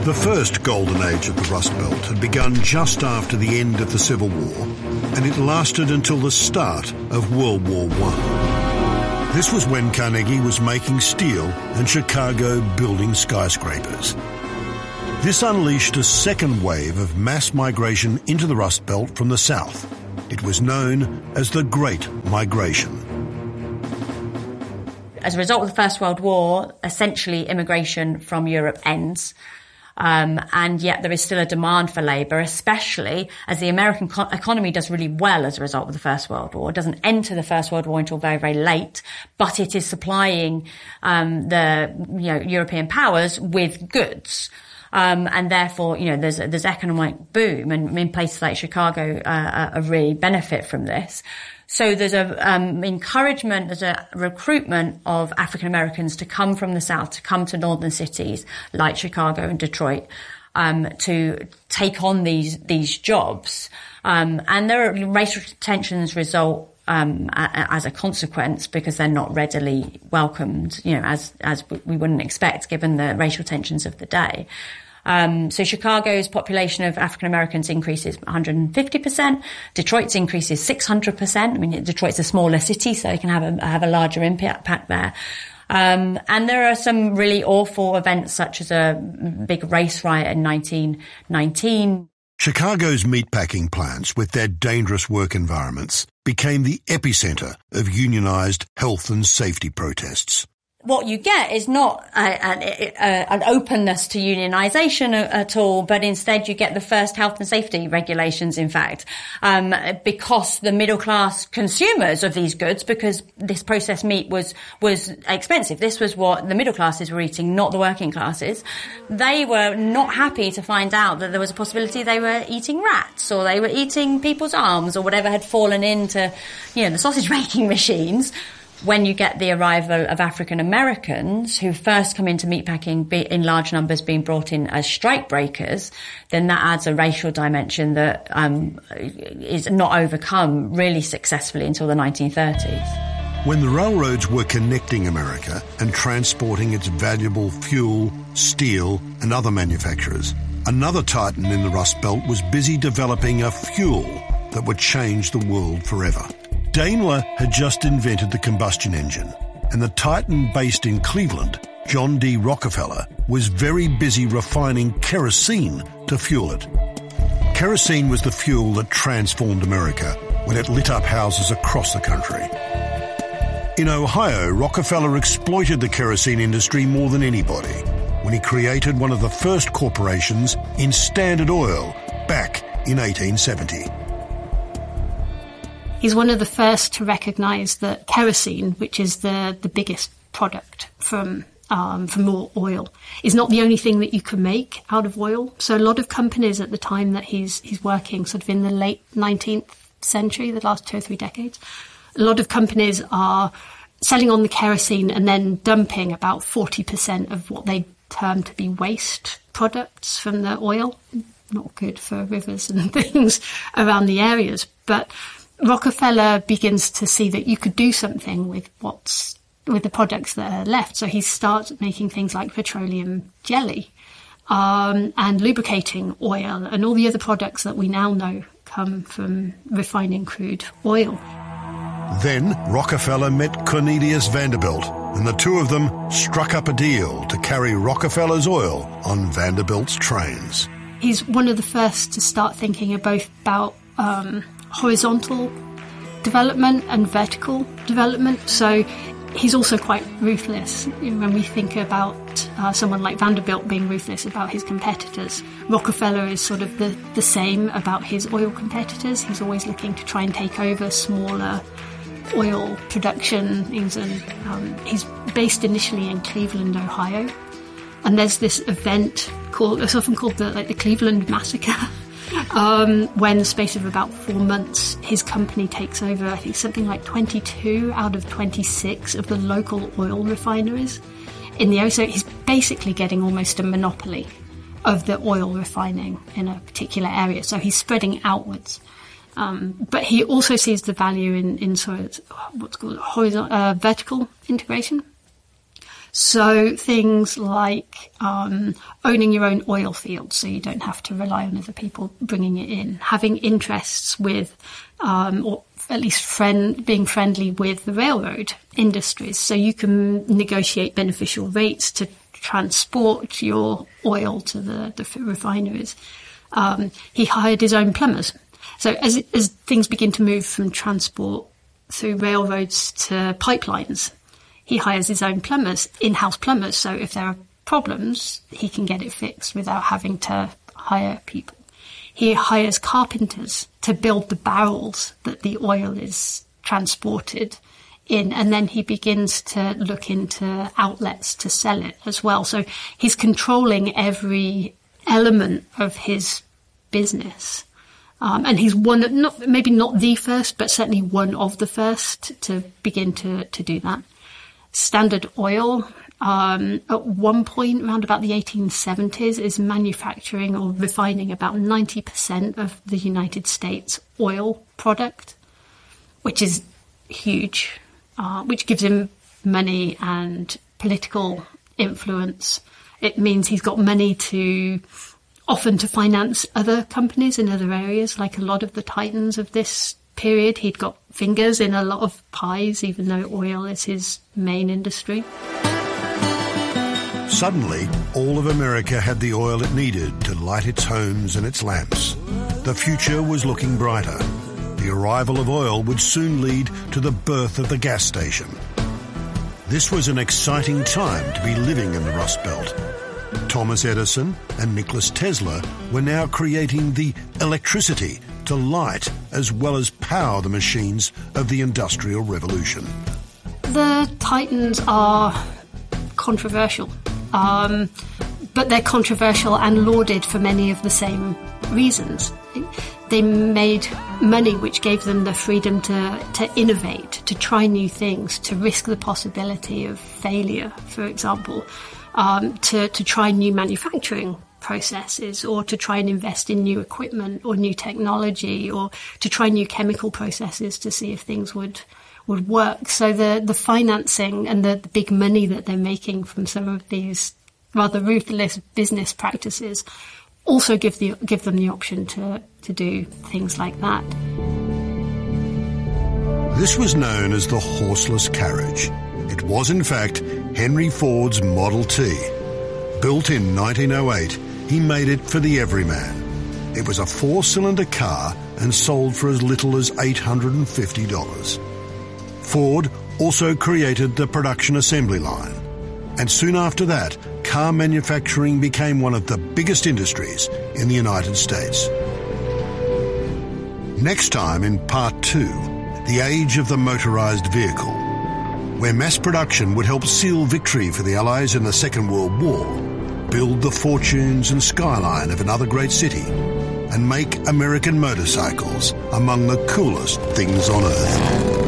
The first golden age of the Rust Belt had begun just after the end of the Civil War, and it lasted until the start of World War I. This was when Carnegie was making steel and Chicago building skyscrapers. This unleashed a second wave of mass migration into the Rust Belt from the south. It was known as the Great Migration. As a result of the First World War, essentially immigration from Europe ends. And yet there is still a demand for labour, especially as the American economy does really well as a result of the First World War. It doesn't enter the First World War until very, very late, but it is supplying the European powers with goods. And therefore, there's economic boom, and in places like Chicago really benefit from this. So there's a encouragement, there's a recruitment of African Americans to come from the South, to come to northern cities like Chicago and Detroit, to take on these jobs. And there are racial tensions result as a consequence because they're not readily welcomed, as we wouldn't expect given the racial tensions of the day. So Chicago's population of African Americans increases 150%. Detroit's increases 600%. I mean, Detroit's a smaller city, so it can have a larger impact there. And there are some really awful events, such as a big race riot in 1919. Chicago's meatpacking plants, with their dangerous work environments, became the epicenter of unionized health and safety protests. What you get is not an openness to unionisation at all, but instead you get the first health and safety regulations, in fact, because the middle class consumers of these goods, because this processed meat was expensive. This was what the middle classes were eating, not the working classes. They were not happy to find out that there was a possibility they were eating rats, or they were eating people's arms, or whatever had fallen into, the sausage making machines. When you get the arrival of African Americans who first come into meatpacking in large numbers, being brought in as strike breakers, then that adds a racial dimension that is not overcome really successfully until the 1930s. When the railroads were connecting America and transporting its valuable fuel, steel and other manufacturers, another titan in the Rust Belt was busy developing a fuel that would change the world forever. Daimler had just invented the combustion engine, and the titan based in Cleveland, John D. Rockefeller, was very busy refining kerosene to fuel it. Kerosene was the fuel that transformed America when it lit up houses across the country. In Ohio, Rockefeller exploited the kerosene industry more than anybody when he created one of the first corporations in Standard Oil back in 1870. He's one of the first to recognise that kerosene, which is the biggest product from oil, is not the only thing that you can make out of oil. So a lot of companies at the time that he's working, sort of in the late 19th century, the last 2 or 3 decades, a lot of companies are selling on the kerosene and then dumping about 40% of what they term to be waste products from the oil. Not good for rivers and things around the areas, but Rockefeller begins to see that you could do something with the products that are left. So he starts making things like petroleum jelly, and lubricating oil, and all the other products that we now know come from refining crude oil. Then Rockefeller met Cornelius Vanderbilt, and the two of them struck up a deal to carry Rockefeller's oil on Vanderbilt's trains. He's one of the first to start thinking both about horizontal development and vertical development. So he's also quite ruthless. When we think about someone like Vanderbilt being ruthless about his competitors, Rockefeller is sort of the same about his oil competitors. He's always looking to try and take over smaller oil production things, and he's based initially in Cleveland, Ohio. And there's this event it's often called the Cleveland Massacre. When in the space of about 4 months, his company takes over, I think, something like 22 out of 26 of the local oil refineries in the area. So he's basically getting almost a monopoly of the oil refining in a particular area. So he's spreading outwards. But he also sees the value in sort of what's called vertical integration. So things like owning your own oil fields so you don't have to rely on other people bringing it in, having interests with, or at least being friendly with the railroad industries so you can negotiate beneficial rates to transport your oil to the refineries. He hired his own plumbers. So as things begin to move from transport through railroads to pipelines, he hires his own plumbers, in-house plumbers, so if there are problems, he can get it fixed without having to hire people. He hires carpenters to build the barrels that the oil is transported in, and then he begins to look into outlets to sell it as well. So he's controlling every element of his business. And he's maybe not the first, but certainly one of the first to begin to do that. Standard Oil, at one point around about the 1870s, is manufacturing or refining about 90% of the United States oil product, which is huge, which gives him money and political influence. It means he's got money often to finance other companies in other areas, like a lot of the titans of this period. He'd got fingers in a lot of pies, even though oil is his main industry. Suddenly, all of America had the oil it needed to light its homes and its lamps. The future was looking brighter. The arrival of oil would soon lead to the birth of the gas station. This was an exciting time to be living in the Rust Belt. Thomas Edison and Nikola Tesla were now creating the electricity to light as well as power the machines of the Industrial Revolution. The Titans are controversial, but they're controversial and lauded for many of the same reasons. They made money which gave them the freedom to innovate, to try new things, to risk the possibility of failure, for example, to try new manufacturing processes, or to try and invest in new equipment or new technology, or to try new chemical processes to see if things would work. So the financing and the big money that they're making from some of these rather ruthless business practices also give them the option to do things like that. This was known as the horseless carriage. It was, in fact, Henry Ford's Model T. Built in 1908, he made it for the everyman. It was a 4-cylinder car and sold for as little as $850. Ford also created the production assembly line. And soon after that, car manufacturing became one of the biggest industries in the United States. Next time in Part 2, the age of the motorized vehicle, where mass production would help seal victory for the Allies in the Second World War, build the fortunes and skyline of another great city, and make American motorcycles among the coolest things on Earth.